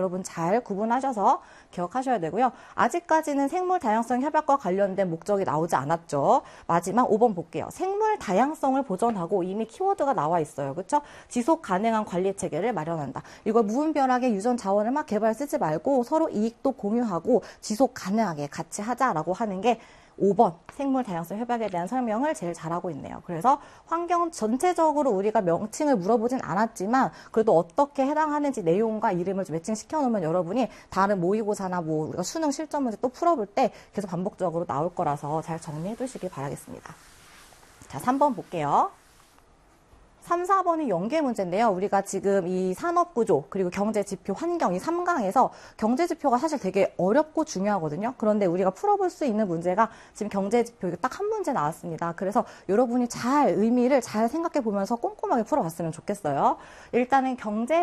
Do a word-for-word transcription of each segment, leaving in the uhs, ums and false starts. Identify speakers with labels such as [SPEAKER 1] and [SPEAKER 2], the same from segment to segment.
[SPEAKER 1] 여러분 잘 구분하셔서 기억하셔야 되고요. 아직까지는 생물 다양성 협약과 관련된 목적이 나오지 않았죠. 마지막 오 번 볼게요. 생물 다양성을 보존하고 이미 키워드가 나와 있어요. 그렇죠? 지속 가능한 관리 체계를 마련한다. 이걸 무분별하게 유전 자원을 막 개발 쓰지 말고 서로 이익도 공유하고 지속 가능하게 같이 하자라고 하는 게 오 번 생물 다양성 협약에 대한 설명을 제일 잘하고 있네요. 그래서 환경 전체적으로 우리가 명칭을 물어보진 않았지만 그래도 어떻게 해당하는지 내용과 이름을 좀 매칭시켜 놓으면 여러분이 다른 모의고사나 뭐 우리가 수능 실전 문제 또 풀어볼 때 계속 반복적으로 나올 거라서 잘 정리해 두시기 바라겠습니다. 자, 삼 번 볼게요. 삼, 사 번이 연계 문제인데요. 우리가 지금 이 산업구조 그리고 경제지표 환경 이 삼 강에서 경제지표가 사실 되게 어렵고 중요하거든요. 그런데 우리가 풀어볼 수 있는 문제가 지금 경제지표 딱 한 문제 나왔습니다. 그래서 여러분이 잘 의미를 잘 생각해 보면서 꼼꼼하게 풀어봤으면 좋겠어요. 일단은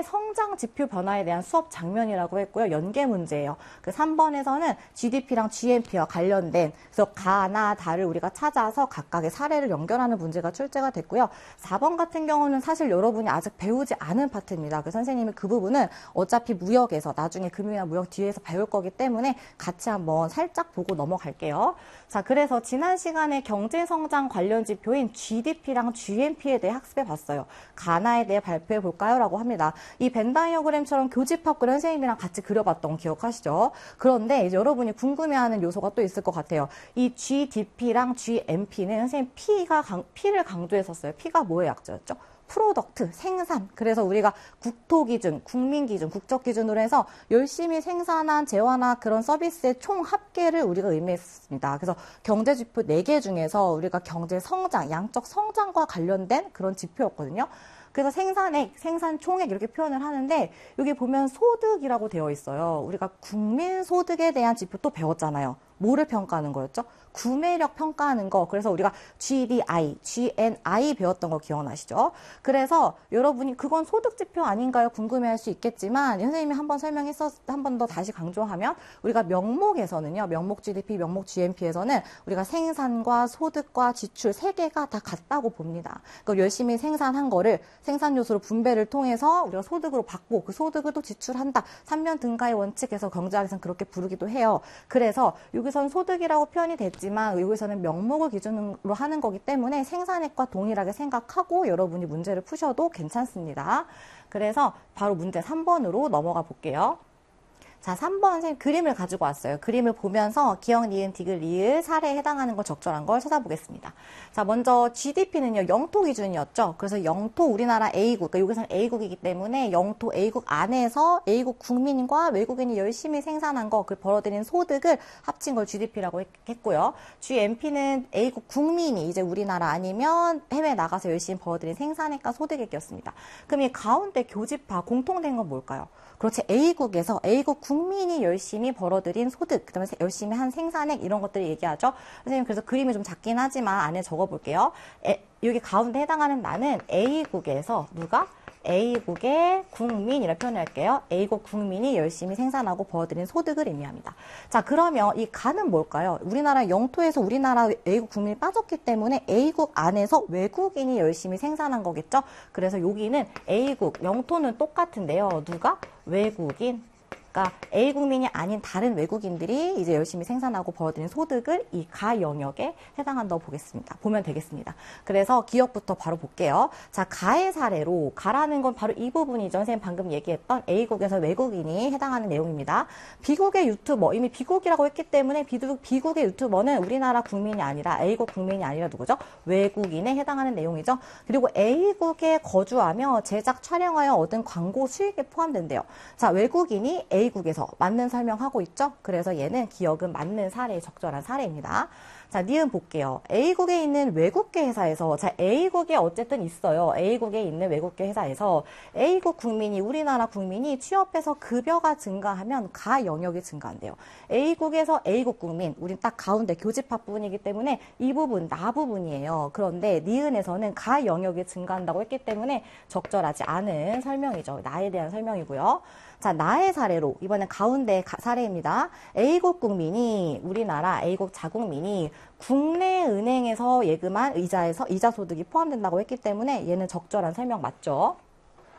[SPEAKER 1] 경제성장지표 변화에 대한 수업 장면이라고 했고요. 연계 문제예요. 그 삼 번에서는 지디피랑 지엔피와 관련된 그래서 가나 다를 우리가 찾아서 각각의 사례를 연결하는 문제가 출제가 됐고요. 사 번 같은 경우 경우는 사실 여러분이 아직 배우지 않은 파트입니다. 그 선생님이 그 부분은 어차피 무역에서 나중에 금융이나 무역 뒤에서 배울 거기 때문에 같이 한번 살짝 보고 넘어갈게요. 자, 그래서 지난 시간에 경제성장 관련 지표인 지디피랑 지엔피에 대해 학습해 봤어요. 가나에 대해 발표해 볼까요? 라고 합니다. 이 벤다이어그램처럼 교집합 그런 선생님이랑 같이 그려봤던 거 기억하시죠? 그런데 이제 여러분이 궁금해하는 요소가 또 있을 것 같아요. 이 지디피랑 지엠피는 선생님 P가 강, P를 강조했었어요. P가 뭐의 약자였죠? 프로덕트, 생산. 그래서 우리가 국토기준, 국민기준, 국적기준으로 해서 열심히 생산한 재화나 그런 서비스의 총 합계를 우리가 의미했습니다. 그래서 경제지표 네 개 중에서 우리가 경제성장, 양적 성장과 관련된 그런 지표였거든요. 그래서 생산액, 생산총액 이렇게 표현을 하는데 여기 보면 소득이라고 되어 있어요. 우리가 국민소득에 대한 지표 또 배웠잖아요. 뭐를 평가하는 거였죠? 구매력 평가하는 거. 그래서 우리가 지디아이, 지엔아이 배웠던 거 기억나시죠? 그래서 여러분이 그건 소득지표 아닌가요? 궁금해할 수 있겠지만 선생님이 한번 설명했었, 한 번 더 다시 강조하면 우리가 명목에서는요. 명목 지디피, 명목 지엔피에서는 우리가 생산과 소득과 지출 세 개가 다 같다고 봅니다. 그러니까 열심히 생산한 거를 생산 요소로 분배를 통해서 우리가 소득으로 받고 그 소득을 또 지출한다. 삼면 등가의 원칙에서 경제학에서는 그렇게 부르기도 해요. 그래서 여기서는 소득이라고 표현이 됐지만 여기서는 명목을 기준으로 하는 거기 때문에 생산액과 동일하게 생각하고 여러분이 문제를 푸셔도 괜찮습니다. 그래서 바로 문제 삼 번으로 넘어가 볼게요. 자, 삼 번 선생님 그림을 가지고 왔어요. 그림을 보면서 기억, 니은, 디귿, 리을, 사례에 해당하는 걸 적절한 걸 찾아보겠습니다. 자, 먼저 지디피는요, 영토 기준이었죠. 그래서 영토 우리나라 A국, 그러니까 여기서는 A국이기 때문에 영토 A국 안에서 A국 국민과 외국인이 열심히 생산한 거, 그 벌어들인 소득을 합친 걸 지디피라고 했고요. 지엠피는 A국 국민이 이제 우리나라 아니면 해외 나가서 열심히 벌어들인 생산액과 소득액이었습니다. 그럼 이 가운데 교집합 공통된 건 뭘까요? 그렇지, A국에서 A국 국민이 열심히 벌어들인 소득, 그 다음에 열심히 한 생산액 이런 것들을 얘기하죠. 선생님 그래서 그림이 좀 작긴 하지만 안에 적어볼게요. 에, 여기 가운데 해당하는 나는 A국에서 누가? A국의 국민이라 표현할게요. A국 국민이 열심히 생산하고 벌어들인 소득을 의미합니다. 자, 그러면 이 가는 뭘까요? 우리나라 영토에서 우리나라 A국 국민이 빠졌기 때문에 A국 안에서 외국인이 열심히 생산한 거겠죠? 그래서 여기는 A국, 영토는 똑같은데요. 누가? 외국인. 그러니까 A 국민이 아닌 다른 외국인들이 이제 열심히 생산하고 벌어들인 소득을 이 가 영역에 해당한다고 보겠습니다. 보면 되겠습니다. 그래서 기억부터 바로 볼게요. 자, 가의 사례로 가라는 건 바로 이 부분이죠. 선생님 방금 얘기했던 A국에서 외국인이 해당하는 내용입니다. B국의 유튜버, 이미 B국이라고 했기 때문에 비국, B국의 유튜버는 우리나라 국민이 아니라 A국 국민이 아니라 누구죠? 외국인에 해당하는 내용이죠. 그리고 A국에 거주하며 제작, 촬영하여 얻은 광고 수익에 포함된대요. 자, 외국인이 A A국에서 맞는 설명하고 있죠? 그래서 얘는 기억은 맞는 사례, 적절한 사례입니다. 자, 니은 볼게요. A국에 있는 외국계 회사에서, 자, A국에 어쨌든 있어요. A국에 있는 외국계 회사에서 A국 국민이, 우리나라 국민이 취업해서 급여가 증가하면 가 영역이 증가한대요. A국에서 A국 국민, 우린 딱 가운데 교집합 부분이기 때문에 이 부분, 나 부분이에요. 그런데 니은에서는 가 영역이 증가한다고 했기 때문에 적절하지 않은 설명이죠. 나에 대한 설명이고요. 자, 나의 사례로 이번엔 가운데 가, 사례입니다. A국 국민이 우리나라 A국 자국민이 국내 은행에서 예금한 이자에서 이자 소득이 포함된다고 했기 때문에 얘는 적절한 설명 맞죠?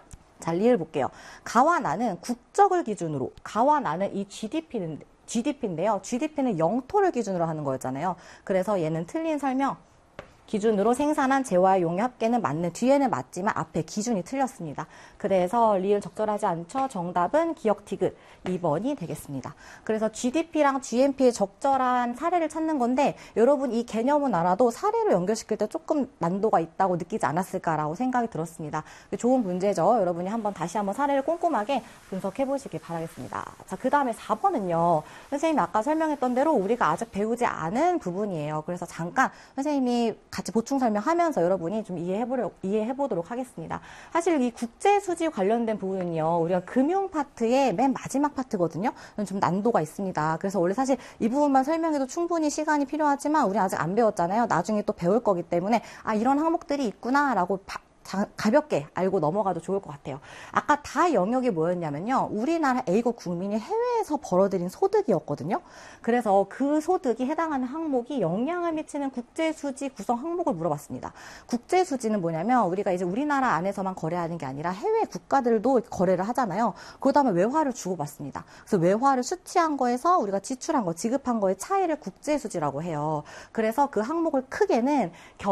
[SPEAKER 1] 자, 리을 볼게요. 가와 나는 국적을 기준으로, 가와 나는 이 지디피는, 지디피인데요. 지디피는 영토를 기준으로 하는 거였잖아요. 그래서 얘는 틀린 설명. 기준으로 생산한 재화의 용의 합계는 맞는, 뒤에는 맞지만 앞에 기준이 틀렸습니다. 그래서 리을 적절하지 않죠? 정답은 기억 티귿 이 번이 되겠습니다. 그래서 지디피랑 지엠피의 적절한 사례를 찾는 건데 여러분 이 개념은 알아도 사례로 연결시킬 때 조금 난도가 있다고 느끼지 않았을까라고 생각이 들었습니다. 좋은 문제죠. 여러분이 한번 다시 한번 사례를 꼼꼼하게 분석해 보시길 바라겠습니다. 자, 그 다음에 사 번은요. 선생님이 아까 설명했던 대로 우리가 아직 배우지 않은 부분이에요. 그래서 잠깐 선생님이 같이 보충 설명하면서 여러분이 좀 이해해보려, 이해해보도록 하겠습니다. 사실 이 국제수지 관련된 부분은요, 우리가 금융 파트의 맨 마지막 파트거든요. 좀 난도가 있습니다. 그래서 원래 사실 이 부분만 설명해도 충분히 시간이 필요하지만 우리 아직 안 배웠잖아요. 나중에 또 배울 거기 때문에 아, 이런 항목들이 있구나라고 바, 자, 가볍게 알고 넘어가도 좋을 것 같아요. 아까 다 영역이 뭐였냐면요. 우리나라 A국 국민이 해외에서 벌어들인 소득이었거든요. 그래서 그 소득이 해당하는 항목이 영향을 미치는 국제수지 구성 항목을 물어봤습니다. 국제수지는 뭐냐면 우리가 이제 우리나라 안에서만 거래하는 게 아니라 해외 국가들도 거래를 하잖아요. 그 다음에 외화를 주고받습니다. 그래서 외화를 수취한 거에서 우리가 지출한 거, 지급한 거의 차이를 국제수지라고 해요. 그래서 그 항목을 크게는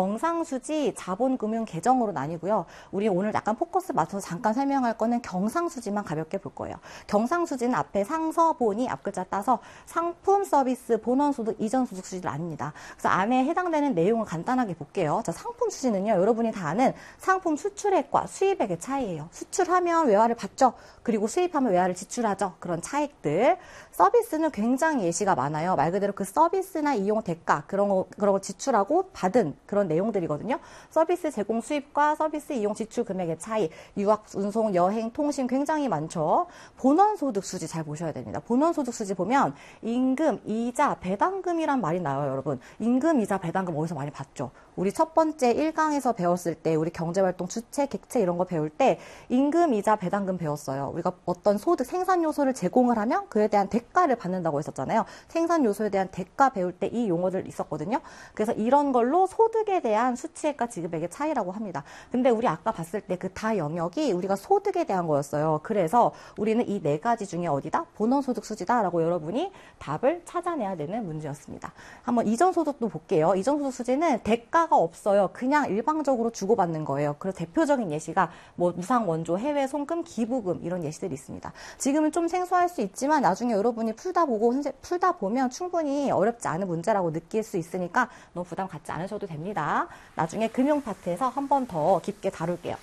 [SPEAKER 1] 경상수지, 자본금융 계정으로 나뉘고 우리 오늘 약간 포커스 맞춰서 잠깐 설명할 거는 경상수지만 가볍게 볼 거예요. 경상수지는 앞에 상서본이 앞글자 따서 상품, 서비스, 본원소득, 이전소득수지를 아닙니다. 그래서 안에 해당되는 내용을 간단하게 볼게요. 자, 상품 수지는요. 여러분이 다 아는 상품 수출액과 수입액의 차이예요. 수출하면 외화를 받죠. 그리고 수입하면 외화를 지출하죠. 그런 차익들. 서비스는 굉장히 예시가 많아요. 말 그대로 그 서비스나 이용 대가 그런 거, 그런 거 지출하고 받은 그런 내용들이거든요. 서비스 제공 수입과 서비스 이용 지출 금액의 차이, 유학, 운송, 여행, 통신 굉장히 많죠. 본원소득 수지 잘 보셔야 됩니다. 본원소득 수지 보면 임금, 이자, 배당금이란 말이 나와요, 여러분. 임금, 이자, 배당금 어디서 많이 봤죠? 우리 첫 번째 일 강에서 배웠을 때 우리 경제활동 주체, 객체 이런 거 배울 때 임금, 이자, 배당금 배웠어요. 우리가 어떤 소득, 생산 요소를 제공을 하면 그에 대한 대가를 받는다고 했었잖아요. 생산 요소에 대한 대가 배울 때 이 용어들 있었거든요. 그래서 이런 걸로 소득에 대한 수치액과 지급액의 차이라고 합니다. 근데 우리 아까 봤을 때 그 다 영역이 우리가 소득에 대한 거였어요. 그래서 우리는 이 네 가지 중에 어디다? 본원소득 수지다라고 여러분이 답을 찾아내야 되는 문제였습니다. 한번 이전소득도 볼게요. 이전소득 수지는 대가가 없어요. 그냥 일방적으로 주고받는 거예요. 그래서 대표적인 예시가 뭐 무상원조, 해외 송금, 기부금 이런 예시들이 있습니다. 지금은 좀 생소할 수 있지만 나중에 여러분이 풀다 보고 풀다 보면 충분히 어렵지 않은 문제라고 느낄 수 있으니까 너무 부담 갖지 않으셔도 됩니다. 나중에 금융 파트에서 한 번 더 깊게 다룰게요.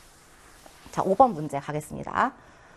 [SPEAKER 1] 자, 오 번 문제 가겠습니다.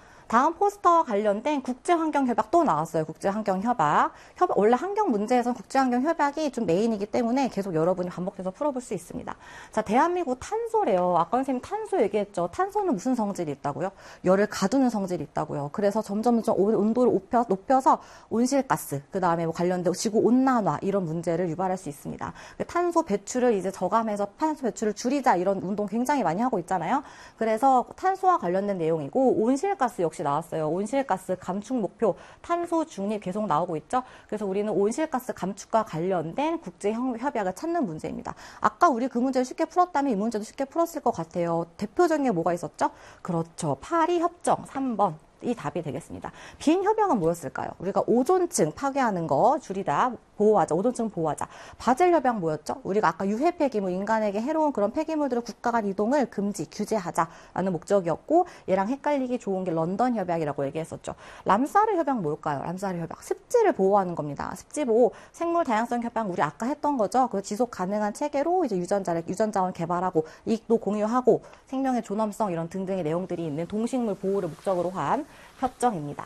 [SPEAKER 1] 다음 포스터와 관련된 국제환경협약 또 나왔어요. 국제환경협약. 협, 원래 환경 문제에서는 국제환경협약이 좀 메인이기 때문에 계속 여러분이 반복해서 풀어볼 수 있습니다. 자, 대한민국 탄소래요. 아까 선생님 탄소 얘기했죠. 탄소는 무슨 성질이 있다고요? 열을 가두는 성질이 있다고요. 그래서 점점 좀 온도를 높여, 높여서 온실가스, 그 다음에 뭐 관련된 지구온난화 이런 문제를 유발할 수 있습니다. 탄소 배출을 이제 저감해서 탄소 배출을 줄이자 이런 운동 굉장히 많이 하고 있잖아요. 그래서 탄소와 관련된 내용이고 온실가스 역시 나왔어요. 온실가스 감축 목표, 탄소 중립 계속 나오고 있죠. 그래서 우리는 온실가스 감축과 관련된 국제협약을 찾는 문제입니다. 아까 우리 그 문제를 쉽게 풀었다면 이 문제도 쉽게 풀었을 것 같아요. 대표적인 게 뭐가 있었죠? 그렇죠. 파리 협정 삼 번. 이 답이 되겠습니다. 빈 협약은 뭐였을까요? 우리가 오존층 파괴하는 거 줄이다, 보호하자, 오존층 보호하자. 바젤 협약 뭐였죠? 우리가 아까 유해 폐기물, 인간에게 해로운 그런 폐기물들을 국가 간 이동을 금지, 규제하자라는 목적이었고 얘랑 헷갈리기 좋은 게 런던 협약이라고 얘기했었죠. 람사르 협약 뭘까요? 람사르 협약 습지를 보호하는 겁니다. 습지 보호, 생물 다양성 협약 우리 아까 했던 거죠. 그 지속 가능한 체계로 이제 유전자를 유전자원 개발하고 이익도 공유하고 생명의 존엄성 이런 등등의 내용들이 있는 동식물 보호를 목적으로 한 협정입니다.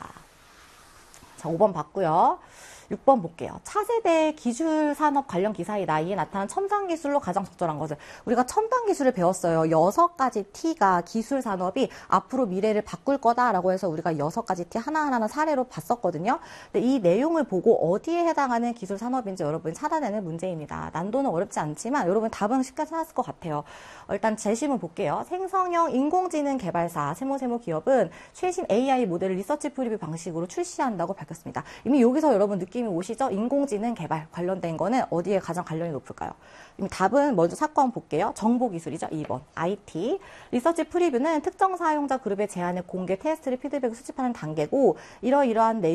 [SPEAKER 1] 자, 오 번 봤고요. 육 번 볼게요. 차세대 기술 산업 관련 기사이다. 이에 나타난 첨단 기술로 가장 적절한 것을. 우리가 첨단 기술을 배웠어요. 여섯 가지 T가 기술 산업이 앞으로 미래를 바꿀 거다라고 해서 우리가 여섯 가지 T 하나하나 사례로 봤었거든요. 근데 이 내용을 보고 어디에 해당하는 기술 산업인지 여러분이 찾아내는 문제입니다. 난도는 어렵지 않지만 여러분 답은 쉽게 찾았을 것 같아요. 일단 제시문 볼게요. 생성형 인공지능 개발사 세모세모 기업은 최신 에이아이 모델을 리서치 프리뷰 방식으로 출시한다고 밝혔습니다. 이미 여기서 여러분 느끼 느낌이 오시죠? 인공지능 개발 관련된 거는 어디에 가장 관련이 높을까요? 답은 먼저 사건 볼게요. 정보기술이죠. 이 번 아이티. 리서치 프리뷰는 특정 사용자 그룹의 제안을 공개 테스트를 피드백을 수집하는 단계고 이러이러한 내용